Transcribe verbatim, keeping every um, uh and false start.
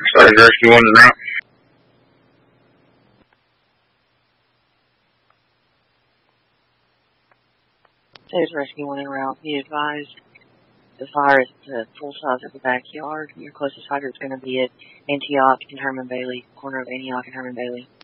Stage Rescue one is out. Stage Rescue one en route. Be advised, the fire is the full size of the backyard. Your closest hydrant is going to be at Antioch and Herman Bailey, corner of Antioch and Herman Bailey.